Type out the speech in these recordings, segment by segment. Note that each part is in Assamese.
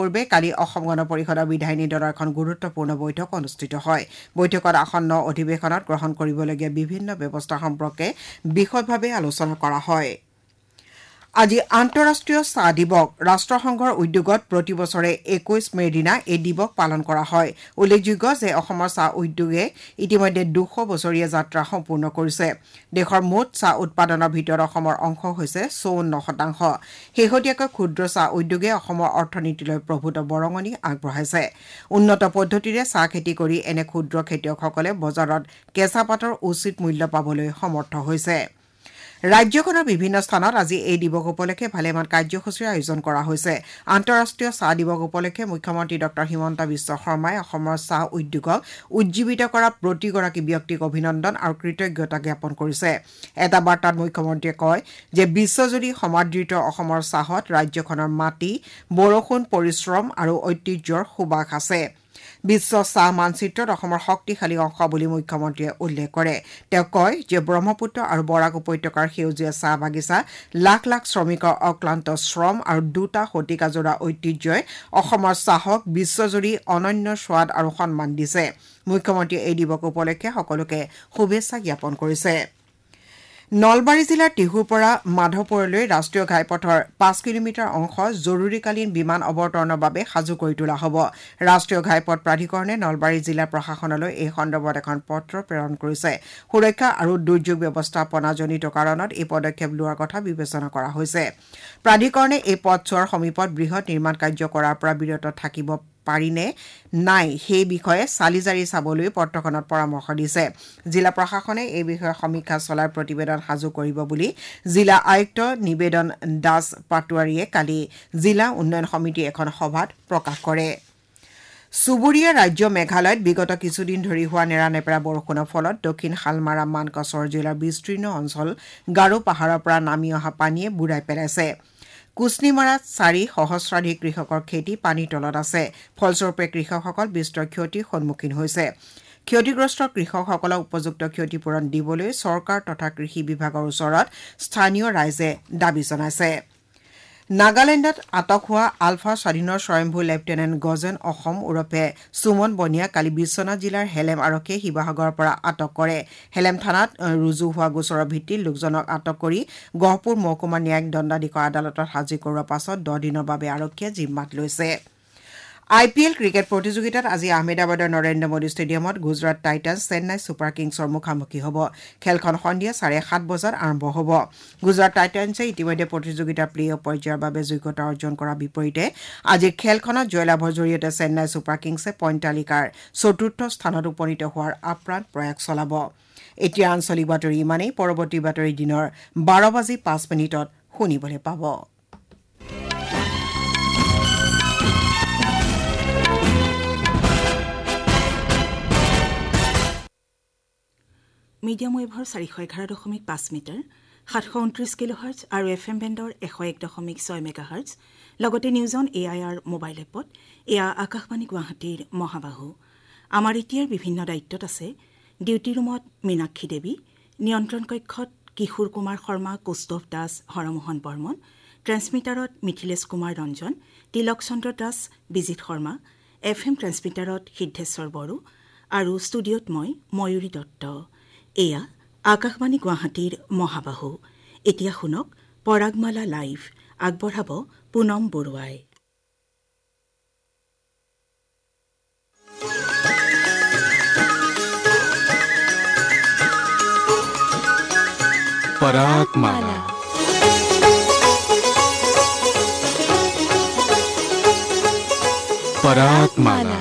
পূৰ্বে কালি অসম গণ পৰিষদৰ বিধায়িনী দলৰ এখন গুৰুত্বপূৰ্ণ বৈঠক অনুষ্ঠিত হয়। বৈঠকত আসন্ন অধিৱেশনত গ্ৰহণ কৰিবলগীয়া বিভিন্ন ব্যৱস্থা সম্পৰ্কে বিশদভাৱে আলোচনা কৰা হয়। আজি আন্তঃৰাষ্ট্ৰীয় চাহ দিৱস। ৰাষ্ট্ৰসংঘৰ উদ্যোগত প্ৰতি বছৰে 21 মেৰ দিনা এই দিৱস পালন কৰা হয়। উল্লেখযোগ্য যে অসমৰ চাহ উদ্যোগে ইতিমধ্যে 200 বছৰীয়া যাত্ৰা সম্পূৰ্ণ কৰিছে। দেশৰ মুঠ চাহ উৎপাদনৰ ভিতৰত অসমৰ অংশ হৈছে 54%। শেহতীয়াকৈ ক্ষুদ্ৰ চাহ উদ্যোগে অসমৰ অৰ্থনীতিলৈ প্ৰভূত বৰঙণি আগবঢ়াইছে। উন্নত পদ্ধতিৰে চাহ খেতি কৰি এনে ক্ষুদ্ৰ খেতিয়কসকলে বজাৰত কেঁচা পাতৰ উচিত মূল্য পাবলৈ সমৰ্থ হৈছে। ৰাজ্যখনৰ বিভিন্ন স্থানত আজি এই দিৱস উপলক্ষে ভালেমান কাৰ্যসূচীৰ আয়োজন কৰা হৈছে। আন্তঃৰাষ্ট্ৰীয় চাহ দিৱস উপলক্ষে মুখ্যমন্ত্ৰী ডঃ হিমন্ত বিশ্ব শৰ্মাই অসমৰ চাহ উদ্যোগক উজ্জীৱিত কৰা প্ৰতিগৰাকী ব্যক্তিক অভিনন্দন আৰু কৃতজ্ঞতা জ্ঞাপন কৰিছে। এটা বাৰ্তাত মুখ্যমন্ত্ৰীয়ে কয় যে বিশ্বজুৰি সমাদৃত অসমৰ চাহত ৰাজ্যখনৰ মাটি, বৰষুণ, পৰিশ্ৰম আৰু ঐতিহ্যৰ সুবাস আছে। বিশ্ব চাহ মানচিত্ৰত অসমৰ শক্তিশালী অংশ বুলি মুখ্যমন্ত্ৰীয়ে উল্লেখ কৰে। তেওঁ কয় যে ব্ৰহ্মপুত্ৰ আৰু বৰাক উপত্যকাৰ সেউজীয়া চাহ বাগিচা, লাখ লাখ শ্ৰমিকৰ অক্লান্ত শ্ৰম আৰু 2টা শতিকাজোৰা ঐতিহ্যই অসমৰ চাহক বিশ্বজুৰি অনন্য সোৱাদ আৰু সন্মান দিছে। মুখ্যমন্ত্ৰীয়ে এই দিৱস উপলক্ষে সকলোকে শুভেচ্ছা জ্ঞাপন কৰিছে। নলবাৰী জিলাৰ টিহুৰ পৰা মাধৱপুৰলৈ ৰাষ্ট্ৰীয় ঘাইপথৰ 5 কিলোমিটাৰ অংশ জৰুৰীকালীন বিমান অৱতৰণৰ বাবে সাজু কৰি তোলা হ'ব। ৰাষ্ট্ৰীয় ঘাইপথ প্ৰাধিকৰণে নলবাৰী জিলা প্ৰশাসনলৈ এই সন্দৰ্ভত এখন পত্ৰ প্ৰেৰণ কৰিছে। সুৰক্ষা আৰু দুৰ্যোগ ব্যৱস্থাপনাজনিত কাৰণত এই পদক্ষেপ লোৱাৰ কথা বিবেচনা কৰা হৈছে। প্ৰাধিকৰণে এই পথছোৱাৰ সমীপত বৃহৎ নিৰ্মাণ কাৰ্য কৰাৰ পৰা বিৰত থাকিব পাৰিনে নাই সেই বিষয়ে চালিজাৰি চাবলৈ পত্ৰখনত পৰামৰ্শ দিছে। জিলা প্ৰশাসনে এই বিষয়ে সমীক্ষা চলাই প্ৰতিবেদন সাজু কৰিব বুলি জিলা আয়ুক্ত নিবেদন দাস পাটোৱাৰীয়ে কালি জিলা উন্নয়ন সমিতিৰ এখন সভাত প্ৰকাশ কৰে। চুবুৰীয়া ৰাজ্য মেঘালয়ত বিগত কিছুদিন ধৰি হোৱা নেৰানেপেৰা বৰষুণৰ ফলত দক্ষিণ শালমাৰা মানকাছৰ জিলাৰ বিস্তীৰ্ণ অঞ্চল গাৰো পাহাৰৰ পৰা নামি অহা পানীয়ে বুৰাই পেলাইছে। কুচনিমাৰাত 4 সহস্ৰাধিক কৃষকৰ খেতি পানীৰ তলত আছে। ফলস্বৰূপে কৃষকসকল বিস্তৰ ক্ষতিৰ সন্মুখীন হৈছে। ক্ষতিগ্ৰস্ত কৃষকসকলক উপযুক্ত ক্ষতিপূৰণ দিবলৈ চৰকাৰ তথা কৃষি বিভাগৰ ওচৰত স্থানীয় ৰাইজে দাবী জনাইছে। নাগালেণ্ডত আটক হোৱা আলফা স্বাধীনৰ স্বয়ম্ভু লেফটেনেণ্ট গজেন অসম ওৰফে সুমন বনিয়া কালি বিশ্বনাথ জিলাৰ হেলেম আৰক্ষীয়ে শিৱসাগৰৰ পৰা আটক কৰে। হেলেম থানাত ৰুজু হোৱা গোচৰৰ ভিত্তিত লোকজনক আটক কৰি গহপুৰ মহকুমা ন্যায়িক দণ্ডাধীশৰ আদালতত হাজিৰ কৰোৱাৰ পাছত 10 দিনৰ বাবে আৰক্ষীয়ে জিম্মাত লৈছে। IPL ক্ৰিকেট প্ৰতিযোগিতাত আজি আহমেদাবাদৰ নৰেন্দ্ৰ মোদী ষ্টেডিয়ামত গুজৰাট টাইটান্ছ চেন্নাই ছুপাৰ কিংছৰ মুখামুখি হ'ব। খেলখন সন্ধিয়া 7:30 বজাত আৰম্ভ হ'ব। গুজৰাট টাইটান্ছে ইতিমধ্যে প্ৰতিযোগিতাৰ প্লে অফ পৰ্যায়ৰ বাবে যোগ্যতা অৰ্জন কৰাৰ বিপৰীতে আজিৰ খেলখনত জয়লাভৰ জৰিয়তে চেন্নাই ছুপাৰ কিংছে পইণ্ট তালিকাৰ 4ৰ্থ স্থানত উপনীত হোৱাৰ আপ্ৰাণ প্ৰয়াস চলাব। এতিয়া আঞ্চলিক বাতৰি ইমানেই। পৰৱৰ্তী বাতৰি দিনৰ 12:05 শুনিবলৈ পাব। মিডিয়াম ৱেভৰ 411.5 মিটাৰ 729 কিলোহাৰ্টজ আৰু FM বেণ্ডৰ 101.6 মেগাহাৰ্টজ লগতে নিউজ অন AIR মোবাইল এপত এয়া আকাশবাণী গুৱাহাটীৰ মহাবাহু। আমাৰ এতিয়াৰ বিভিন্ন দায়িত্বত আছে ডিউটি ৰুমত মীনাক্ষী দেৱী, নিয়ন্ত্ৰণ কক্ষত কিশোৰ কুমাৰ শৰ্মা, কৌস্তভ দাস, হৰমোহন বৰ্মন, ট্ৰেন্সমিটাৰত মিথিলেশ কুমাৰ ৰঞ্জন, তিলক চন্দ্ৰ দাস, বিজিত শৰ্মা, FM ট্ৰেন্সমিটাৰত সিদ্ধেশ্বৰ বড়ো আৰু ষ্টুডিঅ'ত মই ময়ূৰী দত্ত। এয়া আকাশবাণী গুৱাহাটীৰ মহাবাহু। এতিয়া শুনক পৰাগমালা লাইভ, আগবঢ়াব পুনম বৰুৱাই। परागमाला परागमाला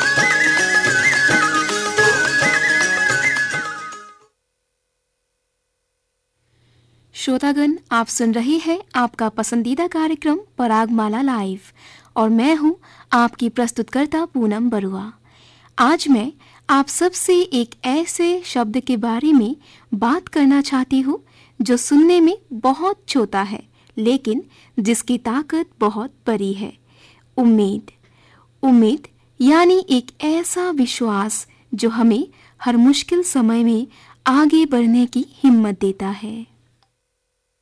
श्रोतागण, आप सुन रहे हैं आपका पसंदीदा कार्यक्रम परागमाला लाइव और मैं हूं आपकी प्रस्तुतकर्ता पूनम बरुआ। आज मैं आप सबसे एक ऐसे शब्द के बारे में बात करना चाहती हूं जो सुनने में बहुत छोटा है लेकिन जिसकी ताकत बहुत बड़ी है। उम्मीद। उम्मीद यानी एक ऐसा विश्वास जो हमें हर मुश्किल समय में आगे बढ़ने की हिम्मत देता है।